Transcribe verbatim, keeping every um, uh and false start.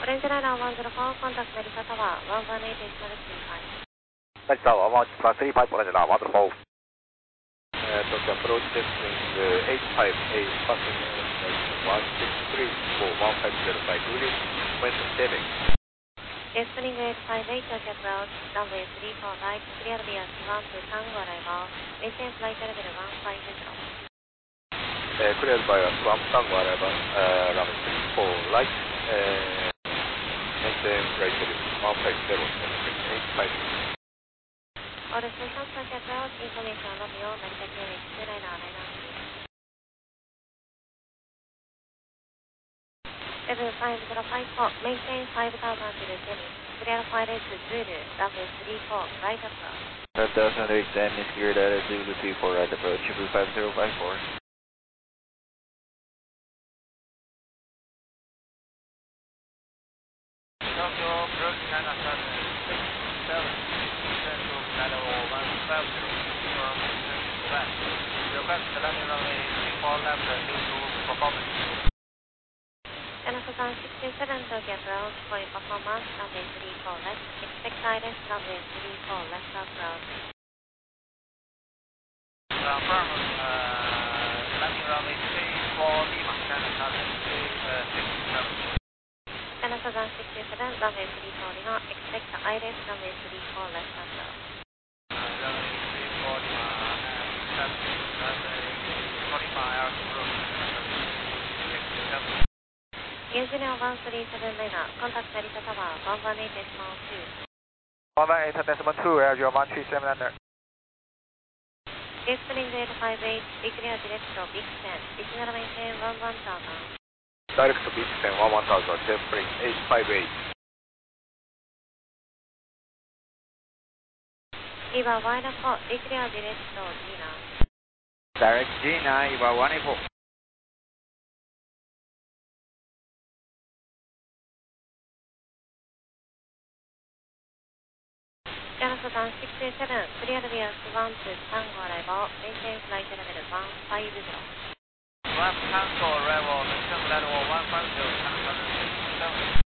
オレンジライナーワンゼロフォー、コンタクト成田タワー、ワンワンエイトエイトゼロスリーファイブ。 成田タワー、ワンワンエイトスリーファイブ、オレンジライナーワンゼロフォー。えー、Tokyo approach distance eight five eight, passing one six three four one five zero five, wind seven. Destiny eight five eight, Tokyo approach, runway three four right, clear via one to Tango arrival, maintain flight level one five zero. Uh, cleared by one Tango arrival, uh, runway three four right, uh, maintain flight level one five zero, eight five. All stations, Tokyo approach, information Romeo, Narita K H two liner, liner seven five zero five four, maintain five thousand to Zenith, clear flight to Zulu, runway three four right approach. five thousand to Zenith, cleared at Zulu three four right approach, five zero five four. Tokyo approach China seven six seven, descent to level one five zero, from west. Request landing runway three four left due to performance. Genesis six two seven, Tokyo approach, point performance, runway three four left, expect guidance, runway three four left approach. Confirm, uh, landing runway three four Lima, China seven six seven. Genesis six two seven, runway three four Lima, expect guidance, runway three four left approach. Uh, runway three four Lima, uh, runway four Lima, air approach, six seven. Engineer one three seven liner, contact Narita Tower, one one eight decimal two. one one eight decimal two, Azure one three seven under. Destiny eight five eight, declare direct to Big ten, signal maintain one one thousand. Direct to Big ten, one one thousand, Destiny eight five eight. Eva one eight four, declare direct to Gina. Direct Gina, Eva one eight four. Genesis six two seven, clear via one to Tango arrival, maintain flight level one five zero. one Tango arrival, maintain level one five zero, China seven six seven.